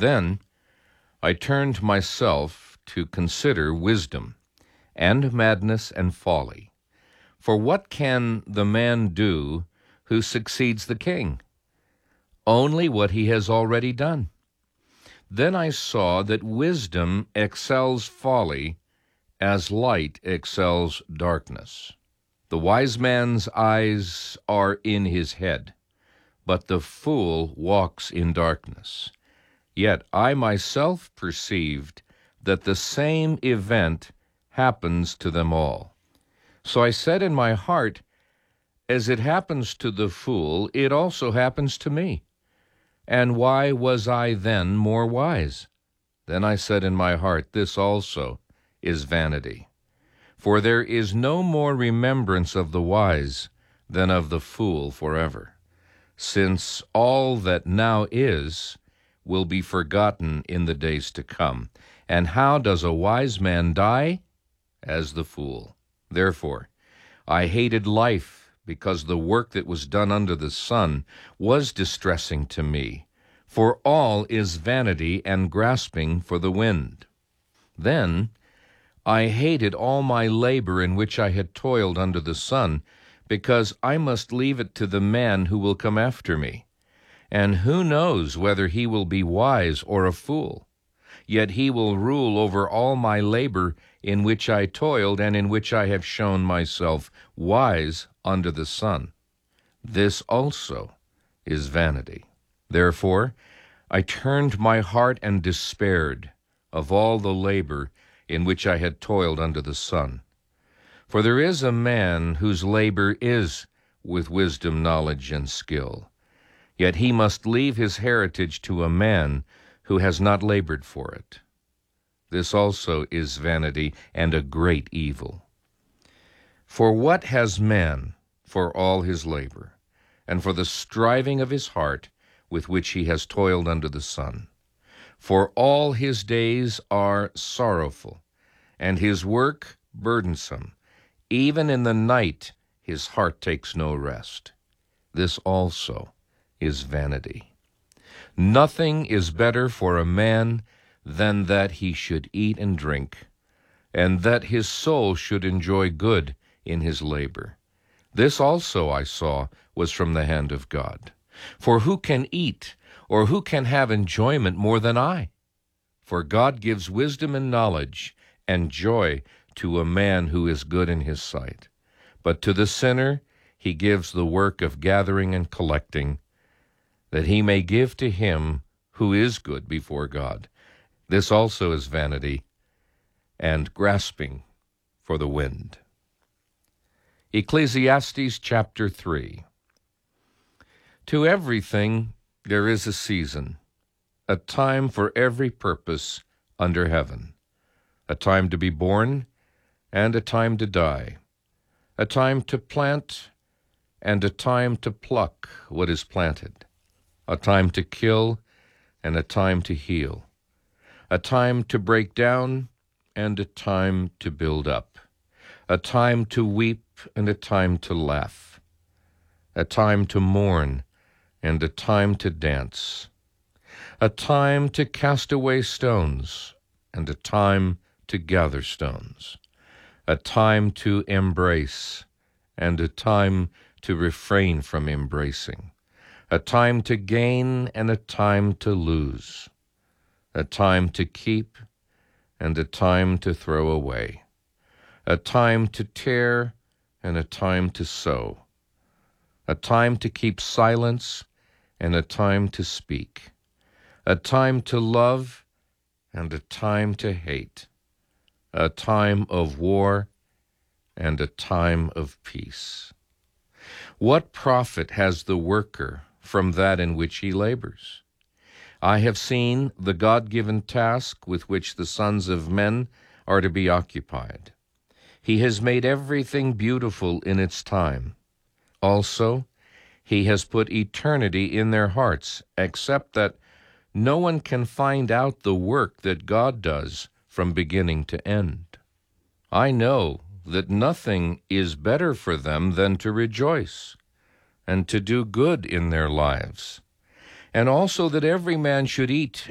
Then I turned myself to consider wisdom, and madness and folly. For what can the man do who succeeds the king? Only what he has already done. Then I saw that wisdom excels folly, as light excels darkness. The wise man's eyes are in his head, but the fool walks in darkness. Yet I myself perceived that the same event happens to them all. So I said in my heart, as it happens to the fool, it also happens to me. And why was I then more wise? Then I said in my heart, this also is vanity. For there is no more remembrance of the wise than of the fool forever, since all that now is will be forgotten in the days to come. And how does a wise man die? As the fool. Therefore, I hated life, because the work that was done under the sun was distressing to me. For all is vanity and grasping for the wind. Then I hated all my labor in which I had toiled under the sun, because I must leave it to the man who will come after me. And who knows whether he will be wise or a fool? Yet he will rule over all my labor in which I toiled and in which I have shown myself wise under the sun. This also is vanity. Therefore, I turned my heart and despaired of all the labor in which I had toiled under the sun. For there is a man whose labor is with wisdom, knowledge, and skill. Yet he must leave his heritage to a man who has not labored for it. This also is vanity and a great evil. For what has man for all his labor, and for the striving of his heart with which he has toiled under the sun? For all his days are sorrowful, and his work burdensome. Even in the night his heart takes no rest. This also is vanity. Nothing is better for a man than that he should eat and drink, and that his soul should enjoy good in his labor. This also I saw was from the hand of God. For who can eat, or who can have enjoyment more than I? For God gives wisdom and knowledge and joy to a man who is good in his sight. But to the sinner he gives the work of gathering and collecting, that he may give to him who is good before God. This also is vanity and grasping for the wind. Ecclesiastes chapter 3. To everything there is a season, a time for every purpose under heaven, a time to be born and a time to die, a time to plant and a time to pluck what is planted, a time to kill and a time to heal, a time to break down and a time to build up, a time to weep and a time to laugh, a time to mourn and a time to dance, a time to cast away stones and a time to gather stones, a time to embrace and a time to refrain from embracing, a time to gain and a time to lose, a time to keep and a time to throw away, a time to tear and a time to sow, a time to keep silence and a time to speak, a time to love and a time to hate, a time of war and a time of peace. What profit has the worker from that in which he labors? I have seen the God-given task with which the sons of men are to be occupied. He has made everything beautiful in its time. Also, he has put eternity in their hearts, except that no one can find out the work that God does from beginning to end. I know that nothing is better for them than to rejoice and to do good in their lives, and also that every man should eat